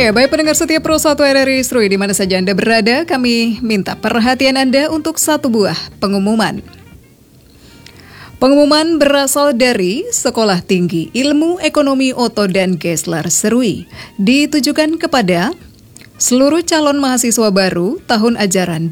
Ya, baik pendengar setia Pro 1 RRI Serui di mana saja Anda berada, kami minta perhatian Anda untuk satu buah pengumuman. Pengumuman berasal dari Sekolah Tinggi Ilmu Ekonomi Otto dan Geisler Serui, ditujukan kepada seluruh calon mahasiswa baru tahun ajaran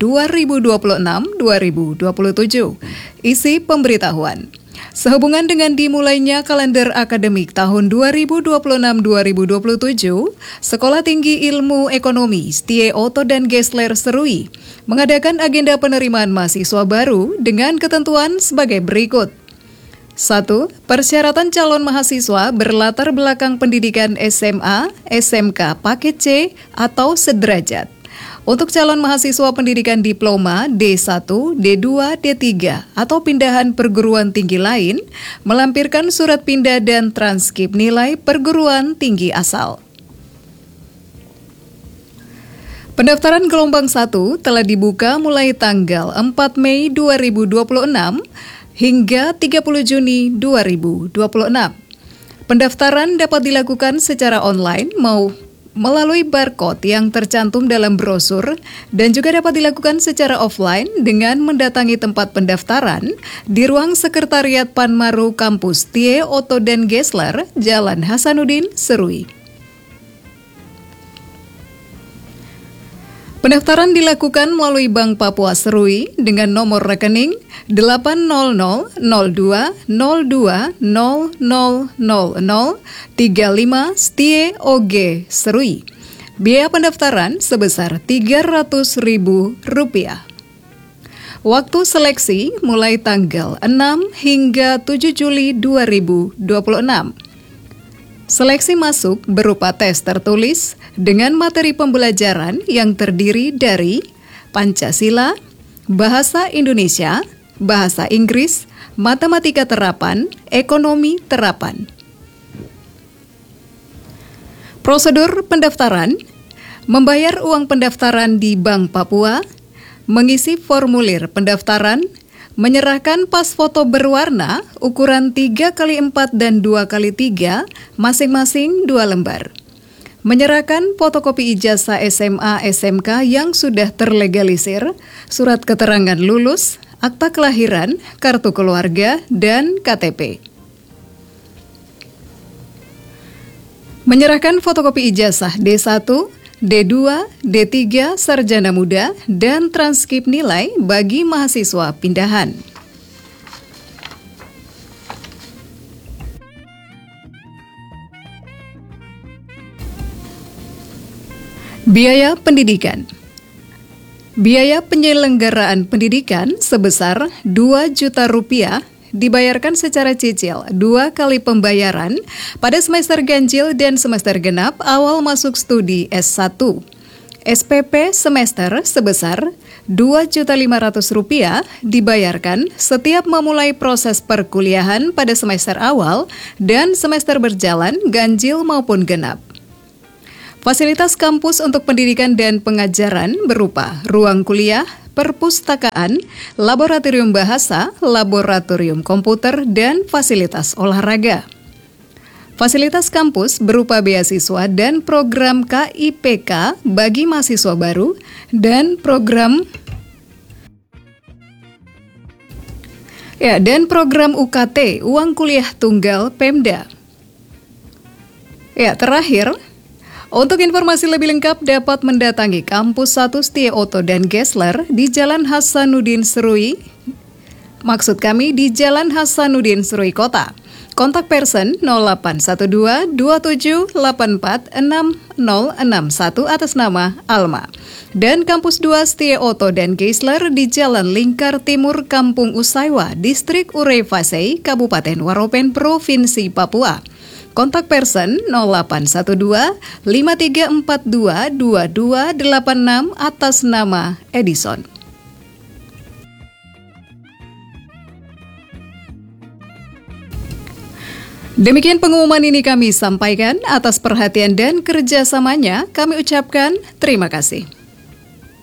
2026-2027. Isi pemberitahuan. Sehubungan dengan dimulainya kalender akademik tahun 2026-2027, Sekolah Tinggi Ilmu Ekonomi STIE Otto dan Geisler Serui mengadakan agenda penerimaan mahasiswa baru dengan ketentuan sebagai berikut. 1. Persyaratan calon mahasiswa berlatar belakang pendidikan SMA, SMK paket C atau sederajat. Untuk calon mahasiswa pendidikan diploma D1, D2, D3 atau pindahan perguruan tinggi lain, melampirkan surat pindah dan transkrip nilai perguruan tinggi asal. Pendaftaran gelombang 1 telah dibuka mulai tanggal 4 Mei 2026 hingga 30 Juni 2026. Pendaftaran dapat dilakukan secara online melalui barcode yang tercantum dalam brosur dan juga dapat dilakukan secara offline dengan mendatangi tempat pendaftaran di ruang Sekretariat Panmaru Kampus STIE Otto dan Geisler, Jalan Hasanuddin, Serui. Pendaftaran dilakukan melalui Bank Papua Serui dengan nomor rekening 8000202000035 STIE OG Serui. Biaya pendaftaran sebesar Rp300.000. Waktu seleksi mulai tanggal 6 hingga 7 Juli 2026. Seleksi masuk berupa tes tertulis dengan materi pembelajaran yang terdiri dari Pancasila, Bahasa Indonesia, Bahasa Inggris, Matematika Terapan, Ekonomi Terapan. Prosedur pendaftaran: membayar uang pendaftaran di Bank Papua, mengisi formulir pendaftaran, menyerahkan pas foto berwarna ukuran 3x4 dan 2x3, masing-masing 2 lembar. Menyerahkan fotokopi ijazah SMA SMK yang sudah terlegalisir, surat keterangan lulus, akta kelahiran, kartu keluarga, dan KTP. Menyerahkan fotokopi ijazah D1, D2, D3, Sarjana Muda, dan transkrip nilai bagi mahasiswa pindahan. Biaya pendidikan. Biaya penyelenggaraan pendidikan sebesar Rp2 juta dibayarkan secara cicil 2 kali pembayaran pada semester ganjil dan semester genap awal masuk studi S1. SPP semester sebesar Rp2.500.000 dibayarkan setiap memulai proses perkuliahan pada semester awal dan semester berjalan ganjil maupun genap. Fasilitas kampus untuk pendidikan dan pengajaran berupa ruang kuliah, perpustakaan, laboratorium bahasa, laboratorium komputer, dan fasilitas olahraga. Fasilitas kampus berupa beasiswa dan program KIPK bagi mahasiswa baru dan program UKT, uang kuliah tunggal Pemda. Terakhir, untuk informasi lebih lengkap dapat mendatangi Kampus 1 STIE Otto dan Geisler di Jalan Hasanuddin Serui. Maksud kami di Jalan Hasanuddin Serui Kota. Kontak person 0812 2784 6061 atas nama Alma. Dan Kampus 2 STIE Otto dan Geisler di Jalan Lingkar Timur Kampung Usaiwa, Distrik Urevasei, Kabupaten Waropen, Provinsi Papua. Kontak person 0812 5342 2286 atas nama Edison. Demikian pengumuman ini kami sampaikan. Atas perhatian dan kerjasamanya kami ucapkan terima kasih.